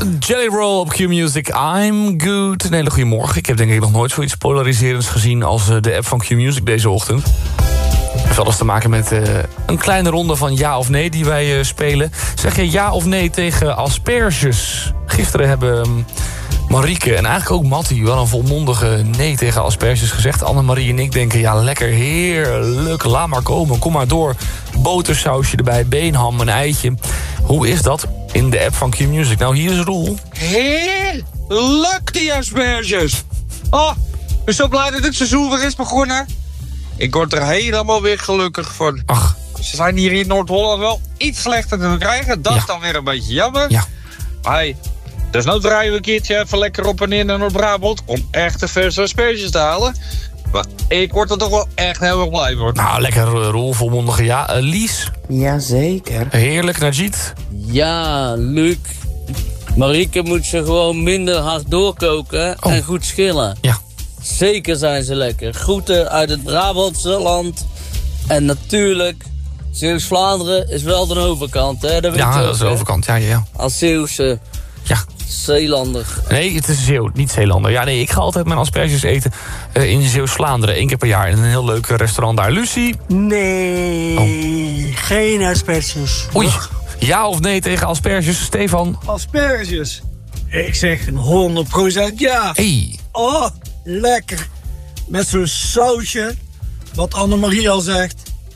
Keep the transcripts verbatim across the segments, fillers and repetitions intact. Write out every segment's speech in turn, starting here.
Jelly Roll op Q-Music, I'm good. Een hele goede morgen. Ik heb denk ik nog nooit zoiets polariserends gezien als de app van Q-Music deze ochtend. Het heeft alles te maken met uh, een kleine ronde van ja of nee die wij uh, spelen. Zeg je ja of nee tegen asperges? Gisteren hebben um, Marieke en eigenlijk ook Mattie wel een volmondige nee tegen asperges gezegd. Annemarie en ik denken, ja lekker, heerlijk, laat maar komen, kom maar door. Botersausje erbij, beenham, een eitje. Hoe is dat in de app van Q-Music? Nou, hier is Roel. Heerlijk, die asperges. Oh, ik ben zo blij dat het seizoen weer is begonnen. Ik word er helemaal weer gelukkig van. Ach. Ze zijn hier in Noord-Holland wel iets slechter te krijgen. Dat ja. is dan weer een beetje jammer. Ja. Maar hey, dus nou draaien we een keertje even lekker op en in naar Noord-Brabant om echte verse asperges te halen. Maar ik word er toch wel echt heel erg blij van. Nou, lekker Roel, volmondige ja. Uh, Lies? Jazeker. Heerlijk, Najit? Ja, Luc. Marieke moet ze gewoon minder hard doorkoken oh. en goed schillen. Ja. Zeker zijn ze lekker. Groeten uit het Brabantse land. En natuurlijk, Zeeuws-Vlaanderen is wel de overkant, hè? Dat weet ja, je dat ook, is de overkant, ja, ja, ja. Als Zeeuwse ja. Zeelander. Nee, het is Zeeuw, niet Zeelander. Ja, nee, ik ga altijd mijn asperges eten uh, in Zeeuws-Vlaanderen. Eén keer per jaar in een heel leuk restaurant daar. Lucie? Nee, oh. geen asperges. Oei, ja of nee tegen asperges? Stefan? Asperges? Ik zeg een honderd procent ja. Hey. Oh, lekker. Met zo'n sausje, wat Annemarie al zegt.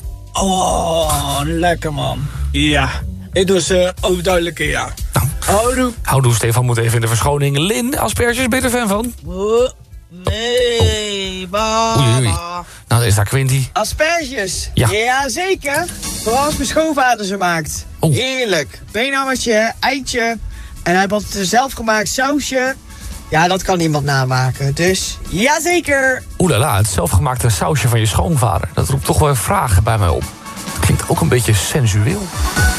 Oh, lekker man. Ja, ik doe ze overduidelijk ja. Nou, houdoe. Houdoe, Stefan moet even in de verschoning. Lin, asperges, ben je er fan van? Oh, nee, baba. Oei, oei. Nou, is daar Quinty. Asperges? Ja. Ja, zeker. Vooral als mijn schoonvader ze maakt. Oh. Heerlijk. Beenhammetje, eitje. En hij heeft altijd een zelfgemaakt sausje. Ja, dat kan niemand namaken. Dus, jazeker. Oelala, het zelfgemaakte sausje van je schoonvader. Dat roept toch wel vragen bij mij op. Het klinkt ook een beetje sensueel.